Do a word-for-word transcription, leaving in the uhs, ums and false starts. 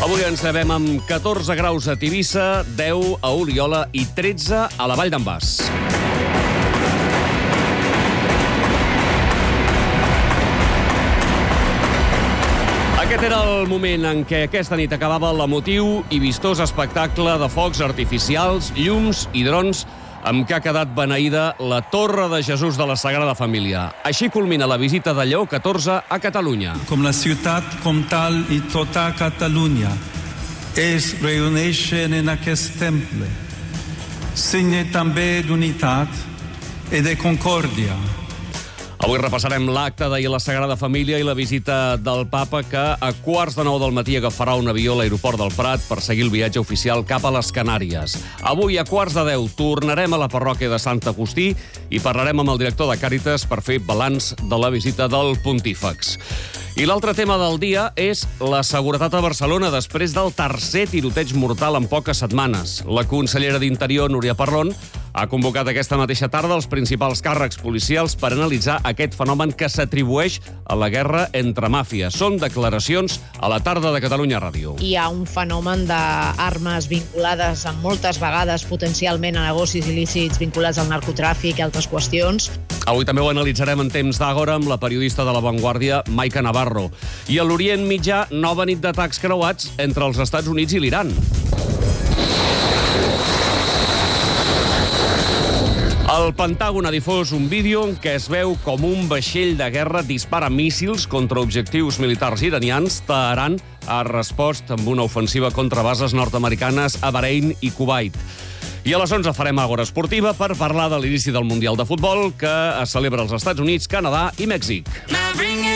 Avui ens llevem amb catorze graus a Tivissa, deu a Oliola i tretze a la Vall d'en Bas. Aquest era el moment en què aquesta nit acabava l'emotiu i vistós espectacle de focs artificials, llums i drons amb què ha quedat beneïda la Torre de Jesús de la Sagrada Família. Així culmina la visita de Lleó catorze a Catalunya. Com la ciutat comtal i tota Catalunya es reuneixen en aquest temple, signe també d'unitat i de concòrdia. Avui repassarem l'acte d'ahir a la Sagrada Família i la visita del papa, que a quarts de nou del matí agafarà un avió a l'aeroport del Prat per seguir el viatge oficial cap a les Canàries. Avui a quarts de deu tornarem a la parròquia de Sant Agustí i parlarem amb el director de Càritas per fer balanç de la visita del pontífex. I l'altre tema del dia és la seguretat a Barcelona després del tercer tiroteig mortal en poques setmanes. La consellera d'Interior, Núria Parlon, ha convocat aquesta mateixa tarda els principals càrrecs policials per analitzar aquest fenomen que s'atribueix a la guerra entre màfies. Són declaracions a la tarda de Catalunya Ràdio. Hi ha un fenomen d'armes vinculades moltes vegades potencialment a negocis il·lícits vinculats al narcotràfic i altres qüestions. Avui també ho analitzarem en temps d'Àgora amb la periodista de La Vanguardia, Maica Navarro. I a l'Orient Mitjà, nova nit d'atacs creuats entre els Estats Units i l'Iran. El Pentàgon ha difós un vídeo en què es veu com un vaixell de guerra dispara míssils contra objectius militars iranians. Teheran ha respost amb una ofensiva contra bases nord-americanes a Bahrein i Kuwait. I a les onze farem Àgora Esportiva per parlar de l'inici del Mundial de Futbol que es celebra als Estats Units, Canadà i Mèxic.